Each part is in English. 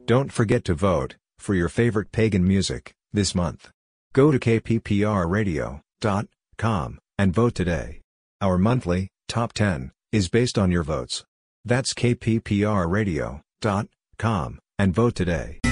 Don't forget to vote for your favorite pagan music this month. Go to kpprradio.com and vote today. Our monthly Top 10 is based on your votes. That's kpprradio.com and vote today.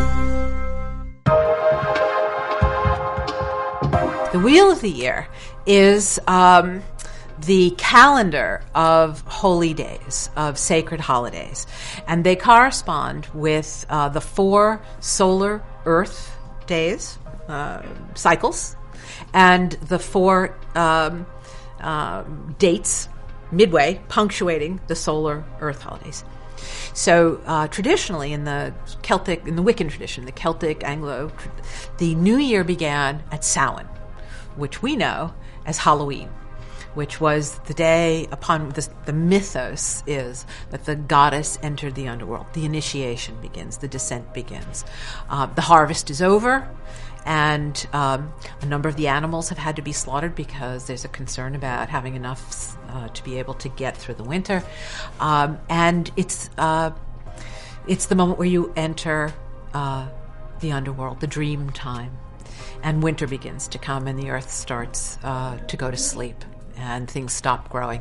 The Wheel of the Year is the calendar of holy days, of sacred holidays. And they correspond with the 4 solar Earth days, cycles, and the 4 dates midway punctuating the solar Earth holidays. So traditionally in the Wiccan tradition, the Celtic Anglo, the New Year began at Samhain, which we know as Halloween, which was the day upon the mythos is that the goddess entered the underworld. The initiation begins, the descent begins. The harvest is over, and a number of the animals have had to be slaughtered because there's a concern about having enough to be able to get through the winter. And it's the moment where you enter the underworld, the dream time. And winter begins to come, and the earth starts to go to sleep, and things stop growing.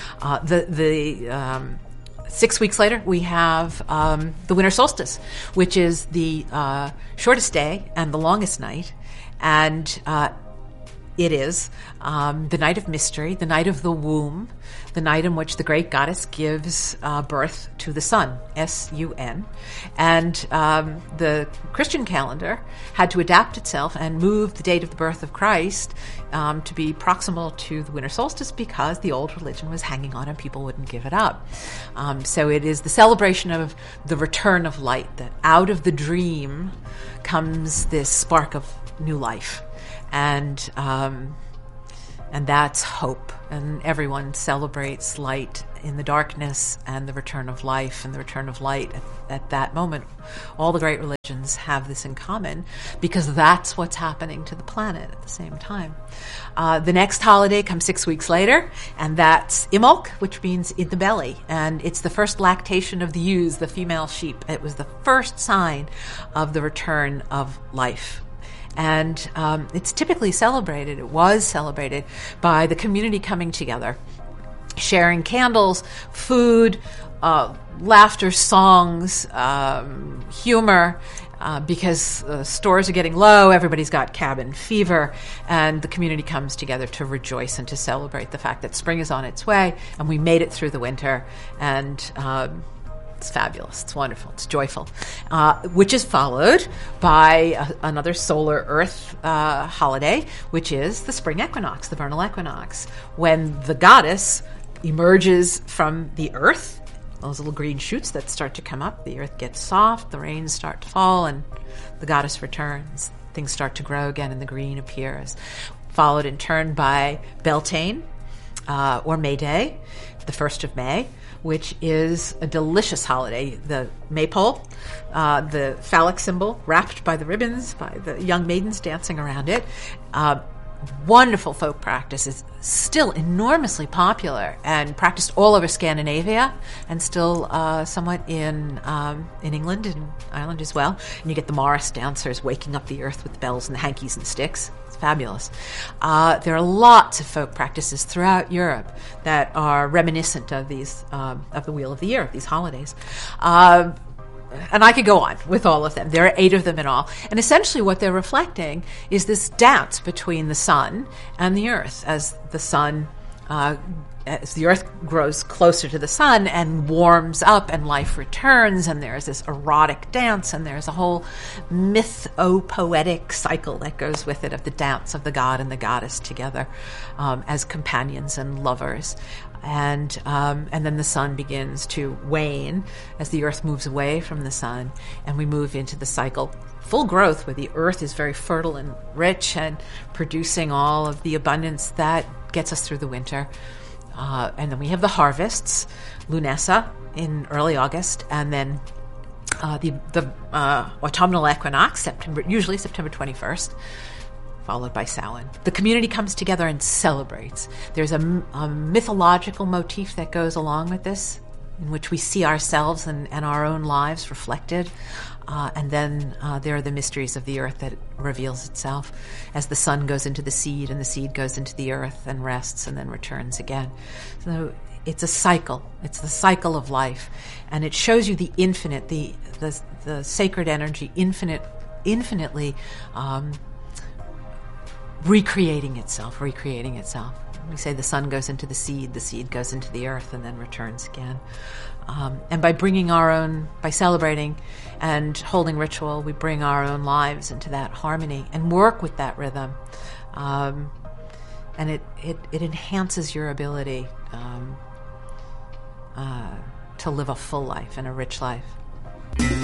6 weeks later, we have the winter solstice, which is the shortest day and the longest night, and it is the night of mystery, the night of the womb, the night in which the great goddess gives birth to the sun, S-U-N. And the Christian calendar had to adapt itself and move the date of the birth of Christ to be proximal to the winter solstice because the old religion was hanging on and people wouldn't give it up. So it is the celebration of the return of light, that out of the dream comes this spark of new life. And that's hope. And everyone celebrates light in the darkness and the return of life and the return of light at that moment. All the great religions have this in common because that's what's happening to the planet at the same time. The next holiday comes 6 weeks later, and that's Imbolc, which means in the belly. And it's the first lactation of the ewes, the female sheep. It was the first sign of the return of life. And it's typically celebrated, it was celebrated by the community coming together, sharing candles, food, laughter, songs, humor, because stores are getting low, everybody's got cabin fever, and the community comes together to rejoice and to celebrate the fact that spring is on its way, and we made it through the winter, and it's fabulous. It's wonderful. It's joyful, which is followed by another solar Earth holiday, which is the spring equinox, the vernal equinox, when the goddess emerges from the earth, those little green shoots that start to come up, the earth gets soft, the rains start to fall, and the goddess returns. Things start to grow again, and the green appears, followed in turn by Beltane, or May Day, the 1st of May, which is a delicious holiday. The maypole, the phallic symbol, wrapped by the ribbons, by the young maidens dancing around it. Wonderful folk practice, is still enormously popular and practiced all over Scandinavia and still somewhat in England and Ireland as well. And you get the Morris dancers waking up the earth with the bells and the hankies and the sticks. It's fabulous. There are lots of folk practices throughout Europe that are reminiscent of these of the Wheel of the Year, of these holidays. And I could go on with all of them. There are 8 of them in all. And essentially what they're reflecting is this dance between the sun and the earth as the sun, as the earth grows closer to the sun and warms up and life returns, and there's this erotic dance, and there's a whole mytho-poetic cycle that goes with it of the dance of the god and the goddess together as companions and lovers. And then the sun begins to wane as the earth moves away from the sun, and we move into the cycle full growth where the earth is very fertile and rich and producing all of the abundance that gets us through the winter. And then we have the harvests, Lunasa in early August, and then the autumnal equinox, usually September 21st. Followed by Samhain. The community comes together and celebrates. There's a mythological motif that goes along with this. in which we see ourselves and our own lives reflected. And then there are the mysteries of the earth that reveals itself as the sun goes into the seed and the seed goes into the earth and rests and then returns again. So it's a cycle. It's the cycle of life. And it shows you the infinite, the sacred energy, infinitely recreating itself. We say the sun goes into the seed goes into the earth and then returns again. And by celebrating and holding ritual, we bring our own lives into that harmony and work with that rhythm. And it enhances your ability to live a full life and a rich life.